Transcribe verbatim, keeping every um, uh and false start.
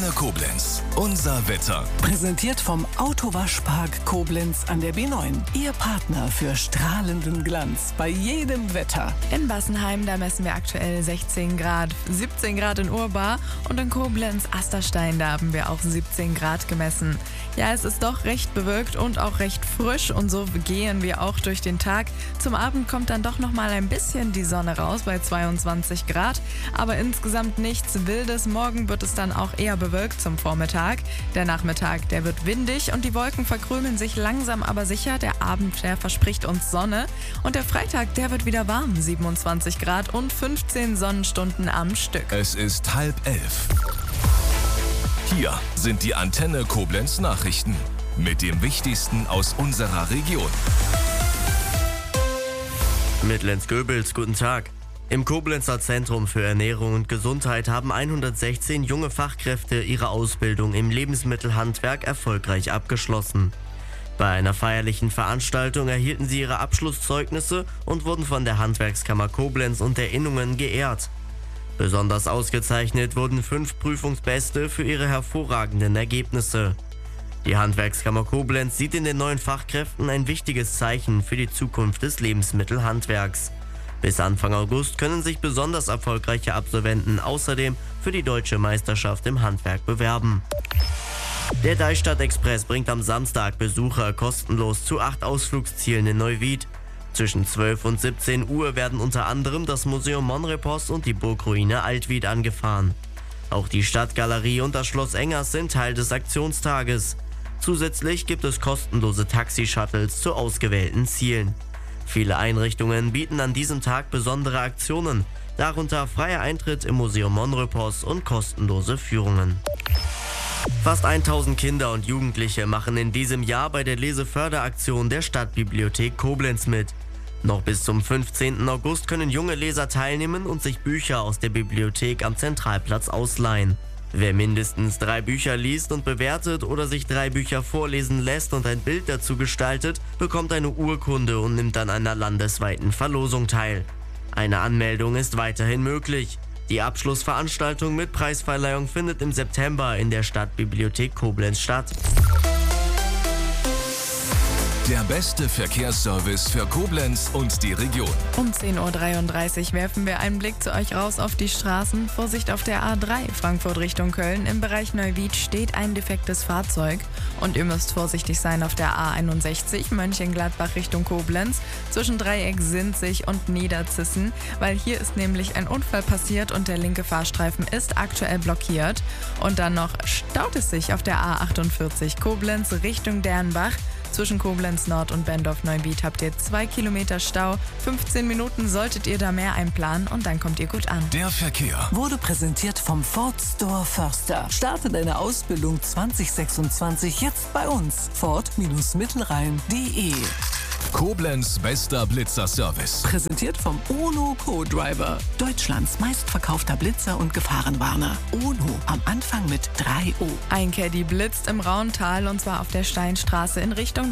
Antenne Koblenz. Unser Wetter. Präsentiert vom Autowaschpark Koblenz an der B neun. Ihr Partner für strahlenden Glanz bei jedem Wetter. In Bassenheim, da messen wir aktuell sechzehn Grad, siebzehn Grad in Urbar und in Koblenz-Asterstein, da haben wir auch siebzehn Grad gemessen. Ja, es ist doch recht bewölkt und auch recht frisch und so gehen wir auch durch den Tag. Zum Abend kommt dann doch noch mal ein bisschen die Sonne raus bei zweiundzwanzig Grad, aber insgesamt nichts Wildes. Morgen wird es dann auch eher bewölkt zum Vormittag. Der Nachmittag, der wird windig und die Wolken verkrümeln sich langsam aber sicher. Der Abend, der verspricht uns Sonne und der Freitag, der wird wieder warm, siebenundzwanzig Grad und fünfzehn Sonnenstunden am Stück. Es ist halb elf. Hier sind die Antenne Koblenz Nachrichten mit dem Wichtigsten aus unserer Region. Mit Lenz Goebels, guten Tag. Im Koblenzer Zentrum für Ernährung und Gesundheit haben hundertsechzehn junge Fachkräfte ihre Ausbildung im Lebensmittelhandwerk erfolgreich abgeschlossen. Bei einer feierlichen Veranstaltung erhielten sie ihre Abschlusszeugnisse und wurden von der Handwerkskammer Koblenz und der Innungen geehrt. Besonders ausgezeichnet wurden fünf Prüfungsbeste für ihre hervorragenden Ergebnisse. Die Handwerkskammer Koblenz sieht in den neuen Fachkräften ein wichtiges Zeichen für die Zukunft des Lebensmittelhandwerks. Bis Anfang August können sich besonders erfolgreiche Absolventen außerdem für die Deutsche Meisterschaft im Handwerk bewerben. Der Deichstadt-Express bringt am Samstag Besucher kostenlos zu acht Ausflugszielen in Neuwied. Zwischen zwölf und siebzehn Uhr werden unter anderem das Museum Monrepos und die Burgruine Altwied angefahren. Auch die Stadtgalerie und das Schloss Engers sind Teil des Aktionstages. Zusätzlich gibt es kostenlose Taxi-Shuttles zu ausgewählten Zielen. Viele Einrichtungen bieten an diesem Tag besondere Aktionen, darunter freier Eintritt im Museum Monrepos und kostenlose Führungen. Fast tausend Kinder und Jugendliche machen in diesem Jahr bei der Leseförderaktion der Stadtbibliothek Koblenz mit. Noch bis zum fünfzehnten August können junge Leser teilnehmen und sich Bücher aus der Bibliothek am Zentralplatz ausleihen. Wer mindestens drei Bücher liest und bewertet oder sich drei Bücher vorlesen lässt und ein Bild dazu gestaltet, bekommt eine Urkunde und nimmt an einer landesweiten Verlosung teil. Eine Anmeldung ist weiterhin möglich. Die Abschlussveranstaltung mit Preisverleihung findet im September in der Stadtbibliothek Koblenz statt. Der beste Verkehrsservice für Koblenz und die Region. Um zehn Uhr dreiunddreißig werfen wir einen Blick zu euch raus auf die Straßen. Vorsicht auf der A drei, Frankfurt Richtung Köln. Im Bereich Neuwied steht ein defektes Fahrzeug. Und ihr müsst vorsichtig sein auf der A einundsechzig, Mönchengladbach Richtung Koblenz. Zwischen Dreieck, Sinzig und Niederzissen. Weil hier ist nämlich ein Unfall passiert und der linke Fahrstreifen ist aktuell blockiert. Und dann noch staut es sich auf der A achtundvierzig, Koblenz Richtung Dernbach. Zwischen Koblenz Nord und Bendorf-Neuwied habt ihr zwei Kilometer Stau. fünfzehn Minuten solltet ihr da mehr einplanen und dann kommt ihr gut an. Der Verkehr Wurde präsentiert vom Ford Store Förster. Starte deine Ausbildung zwanzig sechsundzwanzig jetzt bei uns. Ford Mittelrhein punkt de. Koblenz bester Blitzer-Service. Präsentiert vom UNO Co-Driver. Deutschlands meistverkaufter Blitzer und Gefahrenwarner. UNO am Anfang mit drei O. Ein Caddy blitzt im Rauntal und zwar auf der Steinstraße in Richtung